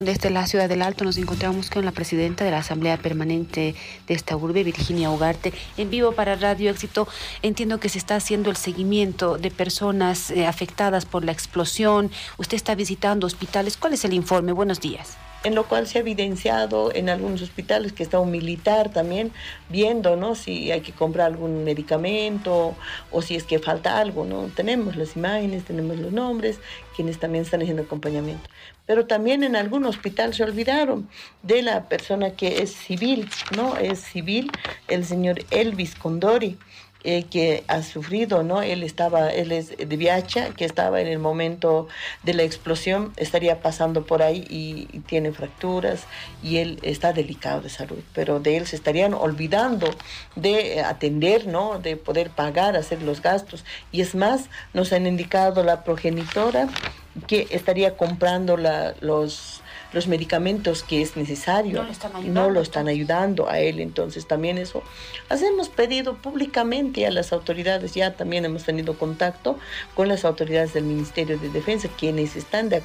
Desde la ciudad del Alto nos encontramos con la presidenta de la Asamblea Permanente de esta urbe, Virginia Ugarte, en vivo para Radio Éxito. Entiendo que se está haciendo el seguimiento de personas afectadas por la explosión. Usted está visitando hospitales. ¿Cuál es el informe? Buenos días. En lo cual se ha evidenciado en algunos hospitales que está un militar también viendo, ¿no?, si hay que comprar algún medicamento o si es que falta algo, ¿no? Tenemos las imágenes, tenemos los nombres, quienes también están haciendo acompañamiento. Pero también en algún hospital se olvidaron de la persona que es civil, ¿no? Es civil, el señor Elvis Condori. Que ha sufrido, ¿no? Él es de Viacha, que estaba en el momento de la explosión, estaría pasando por ahí y tiene fracturas y él está delicado de salud, pero de él se estarían olvidando de atender, ¿no?, de poder pagar, hacer los gastos. Y es más, nos han indicado la progenitora que estaría comprando los medicamentos que es necesario, no lo están ayudando a él. Entonces también eso hacemos pedido públicamente a las autoridades. Ya también hemos tenido contacto con las autoridades del Ministerio de Defensa, quienes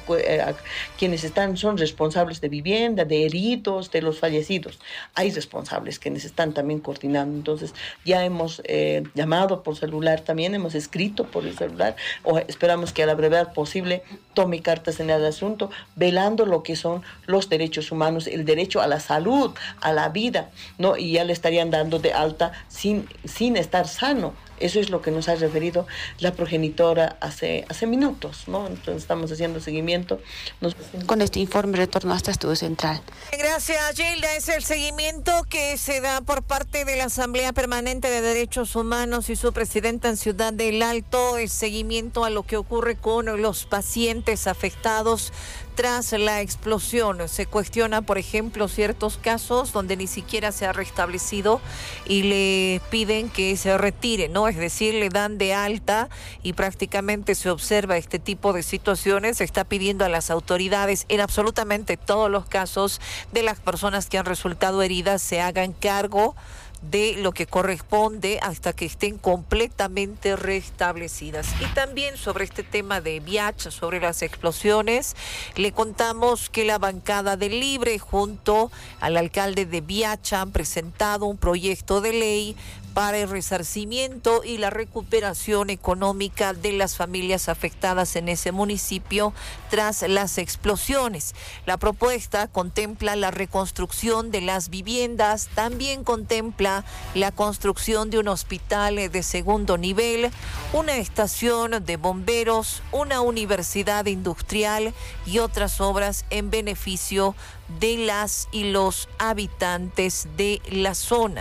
son responsables de vivienda, de heridos, de los fallecidos. Hay responsables quienes están también coordinando. Entonces ya hemos llamado por celular, también hemos escrito por el celular, o esperamos que a la brevedad posible tome cartas en el asunto, velando lo que son los derechos humanos, el derecho a la salud, a la vida, ¿no? Y ya le estarían dando de alta sin estar sano. Eso es lo que nos ha referido la progenitora hace minutos, ¿no? Entonces estamos haciendo seguimiento. Con este informe retorno hasta Estudio Central. Gracias, Gilda. Es el seguimiento que se da por parte de la Asamblea Permanente de Derechos Humanos y su presidenta en Ciudad del Alto, el seguimiento a lo que ocurre con los pacientes afectados tras la explosión. Se cuestiona, por ejemplo, ciertos casos donde ni siquiera se ha restablecido y le piden que se retire, ¿no? Es decir, le dan de alta y prácticamente se observa este tipo de situaciones. Se está pidiendo a las autoridades, en absolutamente todos los casos, de las personas que han resultado heridas, se hagan cargo de lo que corresponde hasta que estén completamente restablecidas. Y también sobre este tema de Viacha, sobre las explosiones, le contamos que la bancada del Libre junto al alcalde de Viacha han presentado un proyecto de ley para el resarcimiento y la recuperación económica de las familias afectadas en ese municipio tras las explosiones. La propuesta contempla la reconstrucción de las viviendas, también contempla la construcción de un hospital de segundo nivel, una estación de bomberos, una universidad industrial y otras obras en beneficio de las y los habitantes de la zona.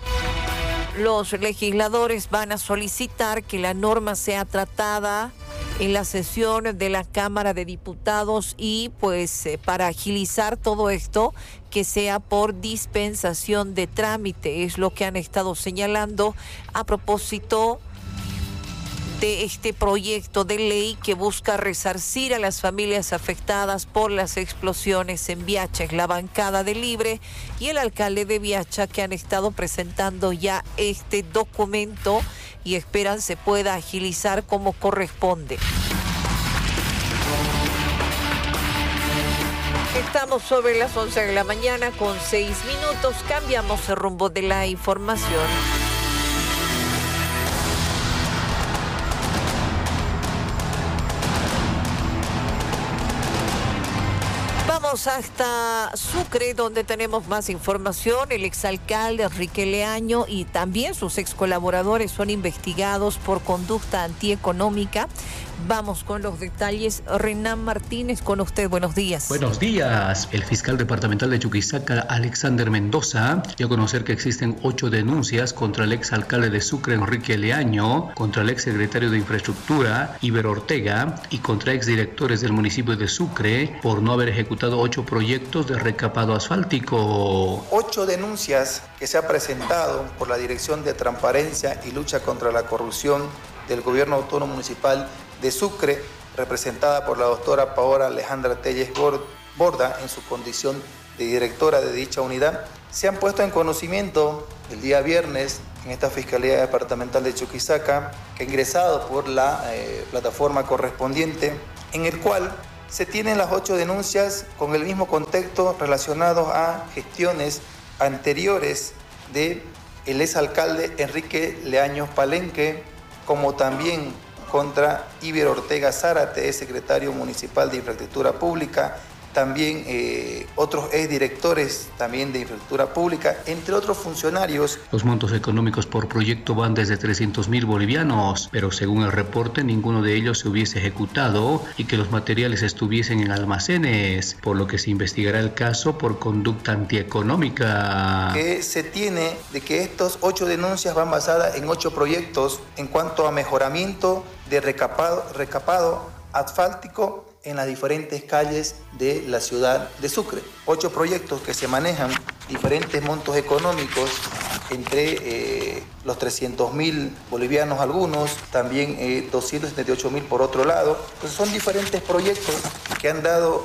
Los legisladores van a solicitar que la norma sea tratada en la sesión de la Cámara de Diputados y para agilizar todo esto, que sea por dispensación de trámite. Es lo que han estado señalando a propósito de este proyecto de ley que busca resarcir a las familias afectadas por las explosiones en Viacha. Es la bancada de Libre y el alcalde de Viacha que han estado presentando ya este documento y esperan se pueda agilizar como corresponde. Estamos sobre las 11 de la mañana con 6 minutos. Cambiamos el rumbo de la información. Vamos hasta Sucre, donde tenemos más información. El exalcalde Enrique Leaño y también sus excolaboradores son investigados por conducta antieconómica. Vamos con los detalles. Renan Martínez, con usted. Buenos días. Buenos días. El fiscal departamental de Chuquisaca, Alexander Mendoza, dio a conocer que existen 8 denuncias contra el exalcalde de Sucre, Enrique Leaño, contra el exsecretario de Infraestructura, Ibero Ortega, y contra exdirectores del municipio de Sucre por no haber ejecutado 8 proyectos de recapado asfáltico. 8 denuncias que se ha presentado por la Dirección de Transparencia y Lucha contra la Corrupción del Gobierno Autónomo Municipal de Sucre, representada por la doctora Paola Alejandra Telles Borda en su condición de directora de dicha unidad, se han puesto en conocimiento el día viernes en esta Fiscalía Departamental de Chuquisaca, que ha ingresado por la plataforma correspondiente, en el cual Se tienen las 8 denuncias con el mismo contexto relacionados a gestiones anteriores de el exalcalde Enrique Leaños Palenque, como también contra Iber Ortega Zárate, secretario municipal de Infraestructura Pública, también otros exdirectores también de Infraestructura Pública, entre otros funcionarios. Los montos económicos por proyecto van desde 300.000 bolivianos, pero según el reporte ninguno de ellos se hubiese ejecutado y que los materiales estuviesen en almacenes, por lo que se investigará el caso por conducta antieconómica. Que se tiene de que estos 8 denuncias van basadas en 8 proyectos en cuanto a mejoramiento de recapado asfáltico en las diferentes calles de la ciudad de Sucre. 8 proyectos que se manejan diferentes montos económicos entre los 300.000 bolivianos algunos, también 278.000 por otro lado. Entonces son diferentes proyectos que han dado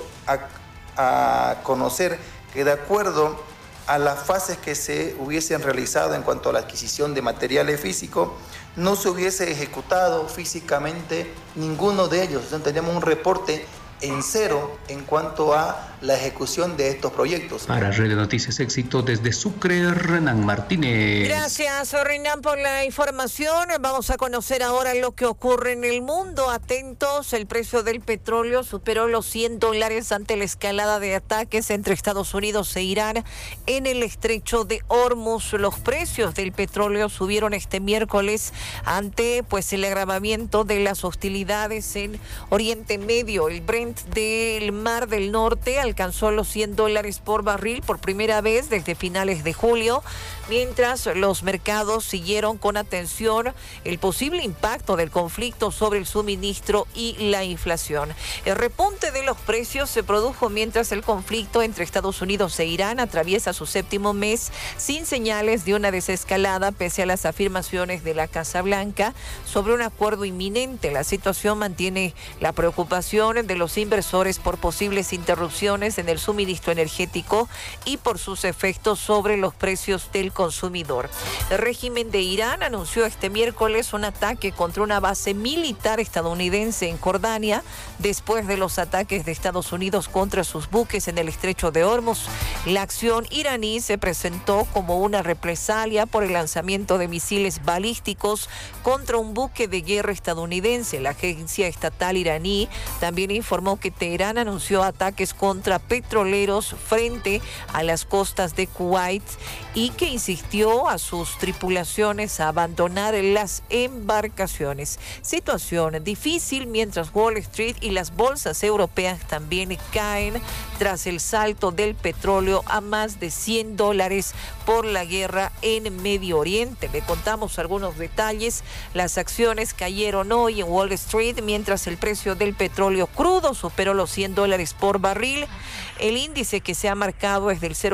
a conocer que de acuerdo a las fases que se hubiesen realizado en cuanto a la adquisición de materiales físicos, no se hubiese ejecutado físicamente ninguno de ellos. Entonces tenemos un reporte en cero en cuanto a la ejecución de estos proyectos. Para Red de Noticias Éxito desde Sucre, Renan Martínez. Gracias, Renan, por la información. Vamos a conocer ahora lo que ocurre en el mundo. Atentos, el precio del petróleo superó los $100 ante la escalada de ataques entre Estados Unidos e Irán en el estrecho de Hormuz. Los precios del petróleo subieron este miércoles ante el agravamiento de las hostilidades en Oriente Medio. El Brent del Mar del Norte alcanzó los $100 por barril por primera vez desde finales de julio, mientras los mercados siguieron con atención el posible impacto del conflicto sobre el suministro y la inflación. El repunte de los precios se produjo mientras el conflicto entre Estados Unidos e Irán atraviesa su 7º mes sin señales de una desescalada, pese a las afirmaciones de la Casa Blanca sobre un acuerdo inminente. La situación mantiene la preocupación de los inversores por posibles interrupciones en el suministro energético y por sus efectos sobre los precios del consumidor. El régimen de Irán anunció este miércoles un ataque contra una base militar estadounidense en Jordania después de los ataques de Estados Unidos contra sus buques en el estrecho de Hormuz. La acción iraní se presentó como una represalia por el lanzamiento de misiles balísticos contra un buque de guerra estadounidense. La agencia estatal iraní también informó que Teherán anunció ataques contra petroleros frente a las costas de Kuwait y que insistió a sus tripulaciones a abandonar las embarcaciones. Situación difícil mientras Wall Street y las bolsas europeas también caen tras el salto del petróleo a más de $100 por la guerra en Medio Oriente. Le contamos algunos detalles. Las acciones cayeron hoy en Wall Street mientras el precio del petróleo crudo superó los $100 por barril. El índice que se ha marcado es del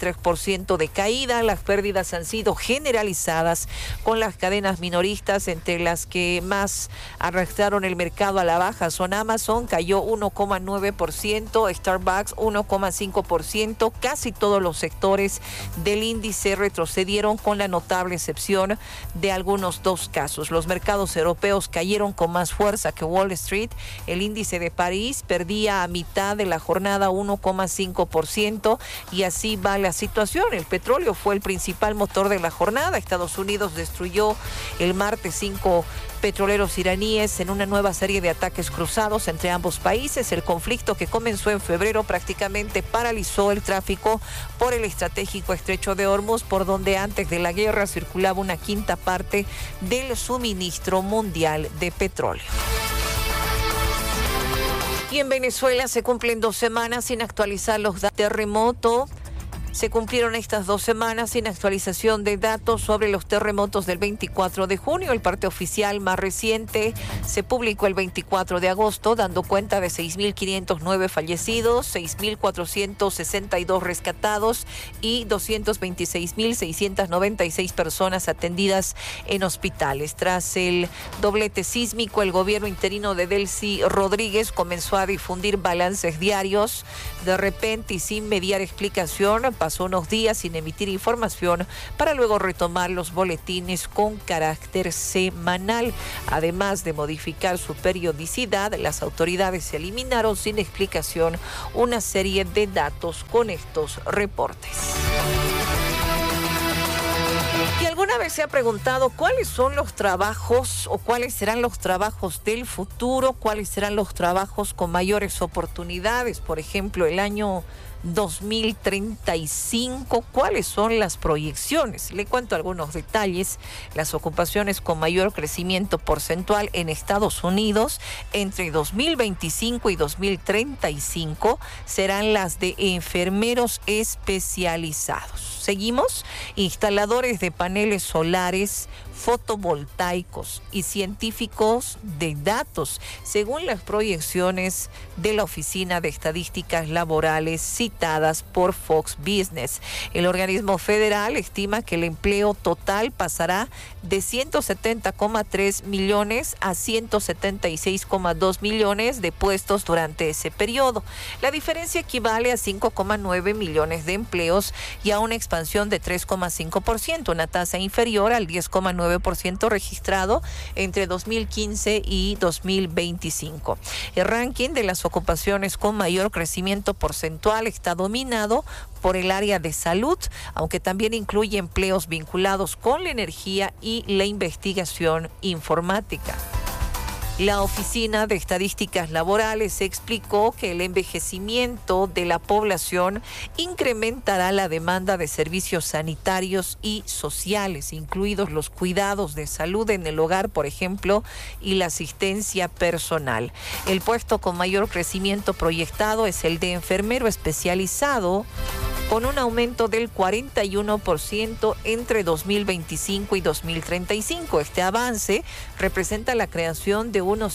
0,3% de caída. Las pérdidas han sido generalizadas con las cadenas minoristas, entre las que más arrastraron el mercado a la baja son Amazon, cayó 1,9%, Starbucks 1,5%. Casi todos los sectores del índice retrocedieron, con la notable excepción de algunos 2 casos. Los mercados europeos cayeron con más fuerza que Wall Street. El índice de París perdía a mitad de la jornada 1,5%, y así va la situación. El petróleo fue el principal motor de la jornada. Estados Unidos destruyó el martes 5 petroleros iraníes en una nueva serie de ataques cruzados entre ambos países. El conflicto, que comenzó en febrero, prácticamente paralizó el tráfico por el estratégico estrecho de Hormuz, por donde antes de la guerra circulaba una 1/5 parte del suministro mundial de petróleo. Y en Venezuela se cumplen 2 semanas sin actualizar los datos de terremoto. Se cumplieron estas 2 semanas sin actualización de datos sobre los terremotos del 24 de junio. El parte oficial más reciente se publicó el 24 de agosto, dando cuenta de 6.509 fallecidos, 6.462 rescatados y 226.696 personas atendidas en hospitales. Tras el doblete sísmico, el gobierno interino de Delcy Rodríguez comenzó a difundir balances diarios. De repente y sin mediar explicación, pasó unos días sin emitir información para luego retomar los boletines con carácter semanal. Además de modificar su periodicidad, las autoridades eliminaron sin explicación una serie de datos con estos reportes. ¿Y alguna vez se ha preguntado cuáles son los trabajos o cuáles serán los trabajos del futuro? ¿Cuáles serán los trabajos con mayores oportunidades? Por ejemplo, el año 2035, ¿cuáles son las proyecciones? Le cuento algunos detalles. Las ocupaciones con mayor crecimiento porcentual en Estados Unidos entre 2025 y 2035 serán las de enfermeros especializados. Seguimos, instaladores de paneles solares, fotovoltaicos y científicos de datos, según las proyecciones de la Oficina de Estadísticas Laborales citadas por Fox Business. El organismo federal estima que el empleo total pasará de 170,3 millones a 176,2 millones de puestos durante ese periodo. La diferencia equivale a 5,9 millones de empleos y a una expansión de 3,5%, una tasa inferior al 10,9% registrado entre 2015 y 2025. El ranking de las ocupaciones con mayor crecimiento porcentual está dominado por el área de salud, aunque también incluye empleos vinculados con la energía y la investigación informática. La Oficina de Estadísticas Laborales explicó que el envejecimiento de la población incrementará la demanda de servicios sanitarios y sociales, incluidos los cuidados de salud en el hogar, por ejemplo, y la asistencia personal. El puesto con mayor crecimiento proyectado es el de enfermero especializado, con un aumento del 41% entre 2025 y 2035. Este avance representa la creación de unos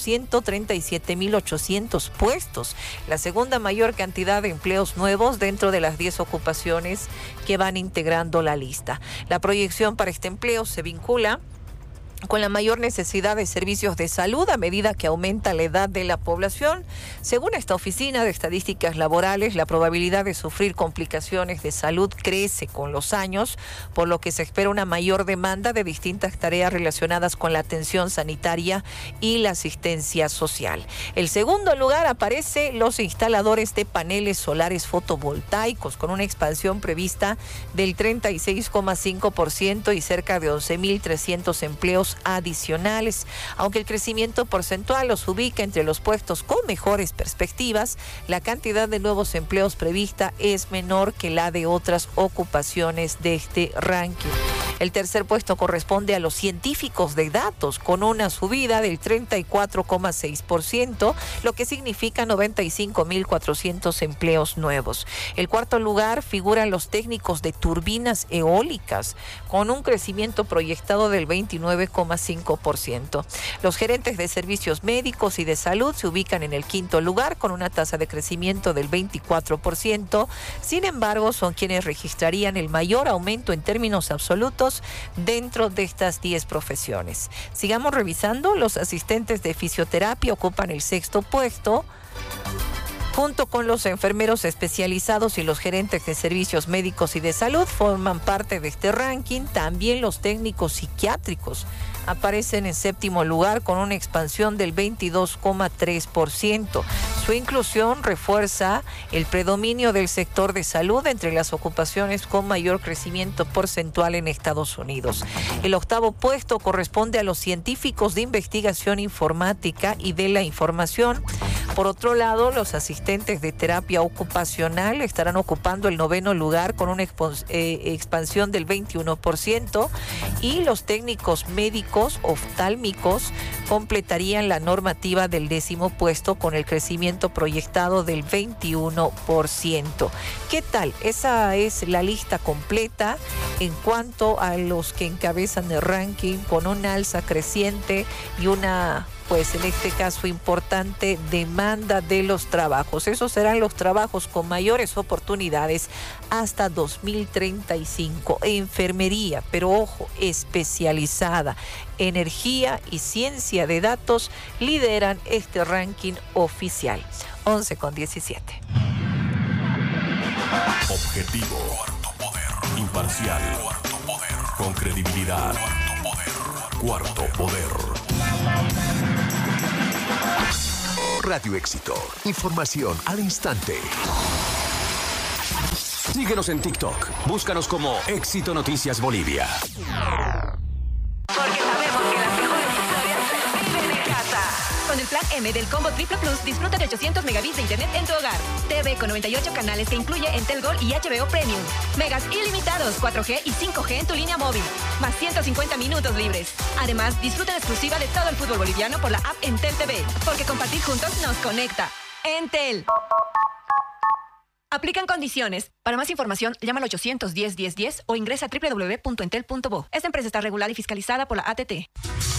137.800 puestos, la segunda mayor cantidad de empleos nuevos dentro de las 10 ocupaciones que van integrando la lista. La proyección para este empleo se vincula con la mayor necesidad de servicios de salud a medida que aumenta la edad de la población. Según esta Oficina de Estadísticas Laborales, la probabilidad de sufrir complicaciones de salud crece con los años, por lo que se espera una mayor demanda de distintas tareas relacionadas con la atención sanitaria y la asistencia social. En segundo lugar aparece los instaladores de paneles solares fotovoltaicos, con una expansión prevista del 36,5% y cerca de 11.300 empleos adicionales. Aunque el crecimiento porcentual los ubica entre los puestos con mejores perspectivas, la cantidad de nuevos empleos prevista es menor que la de otras ocupaciones de este ranking. El tercer puesto corresponde a los científicos de datos, con una subida del 34,6%, lo que significa 95.400 empleos nuevos. El cuarto lugar figuran los técnicos de turbinas eólicas, con un crecimiento proyectado del 29,5%. Los gerentes de servicios médicos y de salud se ubican en el quinto lugar, con una tasa de crecimiento del 24%. Sin embargo, son quienes registrarían el mayor aumento en términos absolutos dentro de estas 10 profesiones. Sigamos revisando. Los asistentes de fisioterapia ocupan el sexto puesto, junto con los enfermeros especializados y los gerentes de servicios médicos y de salud forman parte de este ranking. También los técnicos psiquiátricos aparecen en séptimo lugar con una expansión del 22,3%. Su inclusión refuerza el predominio del sector de salud entre las ocupaciones con mayor crecimiento porcentual en Estados Unidos. El octavo puesto corresponde a los científicos de investigación informática y de la información. Por otro lado, los asistentes de terapia ocupacional estarán ocupando el noveno lugar con una expansión del 21%, y los técnicos médicos oftálmicos completarían la normativa del décimo puesto con el crecimiento proyectado del 21%. ¿Qué tal? Esa es la lista completa en cuanto a los que encabezan el ranking, con un alza creciente y una, pues en este caso, importante demanda de los trabajos. Esos serán los trabajos con mayores oportunidades hasta 2035. Enfermería, pero ojo, especializada. Energía y ciencia de datos lideran este ranking oficial. 11:17. Objetivo Imparcial. Cuarto poder. Con credibilidad. Cuarto poder. Cuarto poder. Radio Éxito. Información al instante. Síguenos en TikTok. Búscanos como Éxito Noticias Bolivia. Porque sabemos que las mejores historias se viven en casa. Con el plan M del Combo Triple Plus, disfruta de 800 megabits de internet en tu hogar. TV con 98 canales que incluye Entel Gold y HBO Premium. Megas ilimitados, 4G y 5G en tu línea móvil. Más 150 minutos libres. Además, disfruta en exclusiva de todo el fútbol boliviano por la app Entel TV. Porque compartir juntos nos conecta. Entel. Aplican condiciones. Para más información, llama al 810-1010 o ingresa a www.entel.bo. Esta empresa está regulada y fiscalizada por la ATT.